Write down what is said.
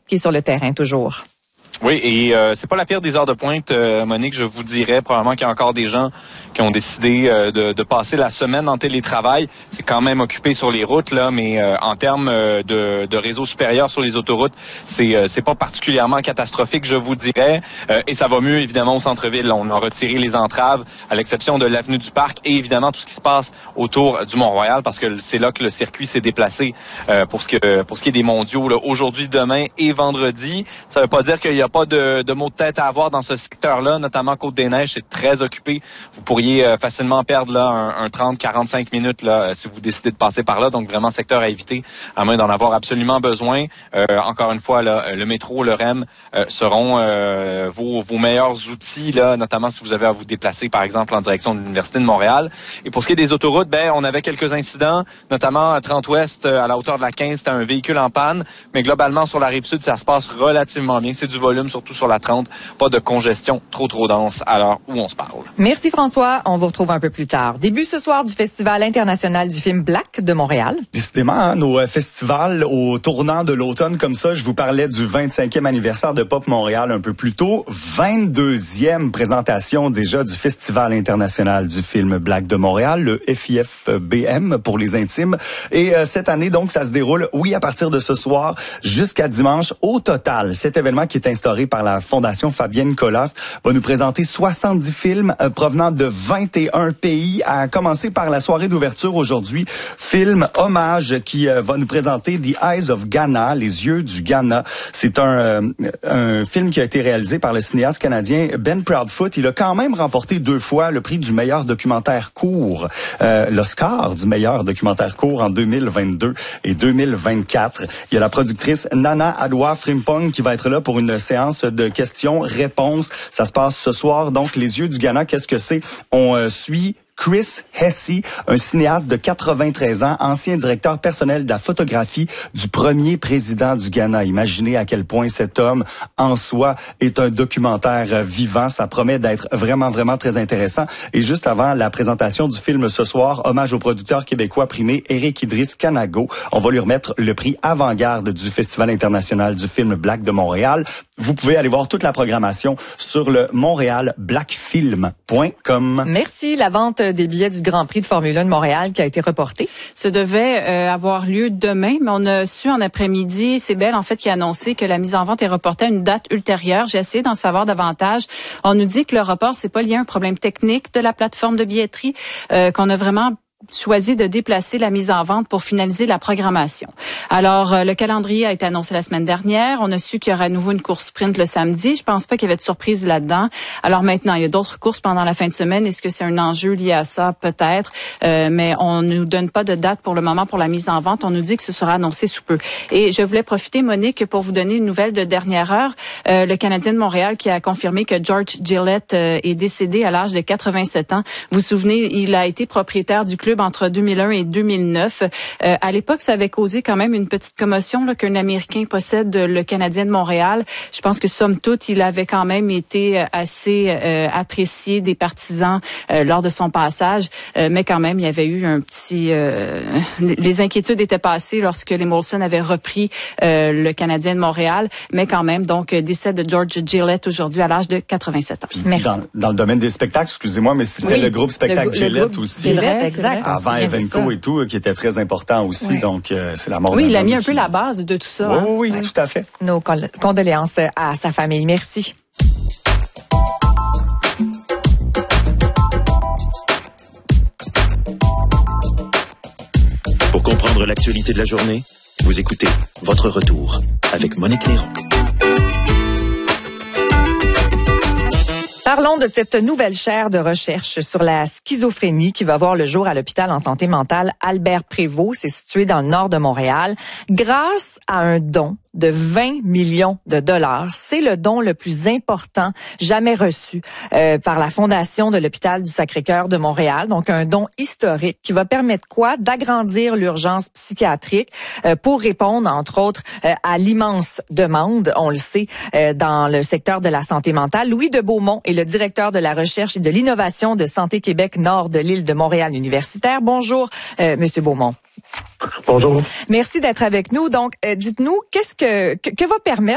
qui est sur le terrain toujours. Oui, et c'est pas la pire des heures de pointe, Monique, je vous dirais. Probablement qu'il y a encore des gens qui ont décidé de passer la semaine en télétravail. C'est quand même occupé sur les routes, là, mais en termes de réseau supérieur sur les autoroutes, c'est pas particulièrement catastrophique, je vous dirais. Et ça va mieux, évidemment, au centre-ville. On a retiré les entraves, à l'exception de l'avenue du Parc et évidemment tout ce qui se passe autour du Mont-Royal, parce que c'est là que le circuit s'est déplacé pour ce qui est des mondiaux, là, aujourd'hui, demain et vendredi. Ça veut pas dire qu'il y a pas de maux de tête à avoir dans ce secteur-là, notamment Côte-des-Neiges, c'est très occupé. Vous pourriez facilement perdre là un 30-45 minutes là si vous décidez de passer par là. Donc vraiment secteur à éviter, à moins d'en avoir absolument besoin. Encore une fois, là, le métro, le REM seront vos meilleurs outils là, notamment si vous avez à vous déplacer par exemple en direction de l'Université de Montréal. Et pour ce qui est des autoroutes, on avait quelques incidents, notamment à 30 Ouest à la hauteur de la 15, c'était un véhicule en panne, mais globalement sur la Rive-Sud, ça se passe relativement bien. C'est du volume, surtout sur la 30. Pas de congestion trop dense à l'heure où on se parle. Merci François. On vous retrouve un peu plus tard. Début ce soir du Festival international du film Black de Montréal. Décidément, hein, nos festivals au tournant de l'automne comme ça, je vous parlais du 25e anniversaire de Pop Montréal un peu plus tôt. 22e présentation déjà du Festival international du film Black de Montréal, le FIFBM pour les intimes. Et cette année, donc, ça se déroule, oui, à partir de ce soir jusqu'à dimanche. Au total, cet événement qui est instauré par la Fondation Fabienne Collas va nous présenter 70 films provenant de 21 pays, à commencer par la soirée d'ouverture aujourd'hui. Film hommage qui va nous présenter The Eyes of Ghana, les yeux du Ghana. C'est un film qui a été réalisé par le cinéaste canadien Ben Proudfoot. Il a quand même remporté 2 fois le prix du meilleur documentaire court, l'Oscar du meilleur documentaire court en 2022 et 2024. Il y a la productrice Nana Adwa Frimpong qui va être là pour une séance de questions-réponses. Ça se passe ce soir. Donc, les yeux du Ghana, qu'est-ce que c'est? On suit Chris Hesse, un cinéaste de 93 ans, ancien directeur personnel de la photographie du premier président du Ghana. Imaginez à quel point cet homme, en soi, est un documentaire vivant. Ça promet d'être vraiment, vraiment très intéressant. Et juste avant la présentation du film ce soir, hommage au producteur québécois primé Éric Idriss Canago, on va lui remettre le prix avant-garde du Festival international du film Black de Montréal. Vous pouvez aller voir toute la programmation sur le montrealblackfilm.com. Merci. La vente des billets du Grand Prix de Formule 1 de Montréal qui a été reportée. Ça devait avoir lieu demain, mais on a su en après-midi, c'est Bell en fait qui a annoncé que la mise en vente est reportée à une date ultérieure. J'ai essayé d'en savoir davantage. On nous dit que le report, c'est pas lié à un problème technique de la plateforme de billetterie, qu'on a vraiment choisi de déplacer la mise en vente pour finaliser la programmation. Alors, le calendrier a été annoncé la semaine dernière. On a su qu'il y aura à nouveau une course sprint le samedi. Je pense pas qu'il y avait de surprise là-dedans. Alors maintenant, il y a d'autres courses pendant la fin de semaine. Est-ce que c'est un enjeu lié à ça? Peut-être. Mais on ne nous donne pas de date pour le moment pour la mise en vente. On nous dit que ce sera annoncé sous peu. Et je voulais profiter, Monique, pour vous donner une nouvelle de dernière heure. Le Canadien de Montréal qui a confirmé que George Gillett est décédé à l'âge de 87 ans. Vous vous souvenez, il a été propriétaire du club entre 2001 et 2009. À l'époque, ça avait causé quand même une petite commotion là, qu'un Américain possède le Canadien de Montréal. Je pense que somme toute, il avait quand même été assez apprécié des partisans lors de son passage. Mais quand même, il y avait eu un petit... les inquiétudes étaient passées lorsque les Molson avaient repris le Canadien de Montréal. Mais quand même, donc, décès de George Gillett aujourd'hui à l'âge de 87 ans. Merci. Dans le domaine des spectacles, excusez-moi, mais c'était le groupe spectacle Gillett aussi. Gillett, exact. Avant Evenco et tout, qui était très important aussi. Oui. Donc, c'est la mort. Oui, il a mis un peu la base de tout ça. Oui, tout à fait. Nos condoléances à sa famille. Merci. Pour comprendre l'actualité de la journée, vous écoutez Votre Retour avec Monique Néron. Parlons de cette nouvelle chaire de recherche sur la schizophrénie qui va voir le jour à l'hôpital en santé mentale Albert Prévost. C'est situé dans le nord de Montréal. Grâce à un don de 20 millions de dollars. C'est le don le plus important jamais reçu par la Fondation de l'hôpital du Sacré-Cœur de Montréal. Donc, un don historique qui va permettre quoi? D'agrandir l'urgence psychiatrique pour répondre, entre autres, à l'immense demande, on le sait, dans le secteur de la santé mentale. Louis de Beaumont est le directeur de la recherche et de l'innovation de Santé Québec Nord de l'île de Montréal universitaire. Bonjour, Monsieur Beaumont. Bonjour. Merci d'être avec nous. Donc, dites-nous, que va permettre